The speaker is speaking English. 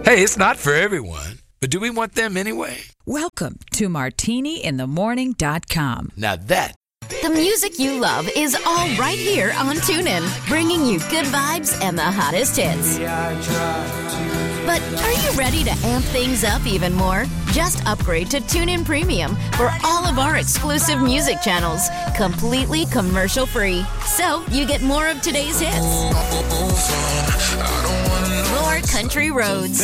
Hey, it's not for everyone, but do we want them anyway? Welcome to MartiniInTheMorning.com. Now that. The music you love is all right here on TuneIn, bringing you good vibes and the hottest hits. But are you ready to amp things up even more? Just upgrade to TuneIn Premium for all of our exclusive music channels, completely commercial-free. So you get more of today's hits, more country roads,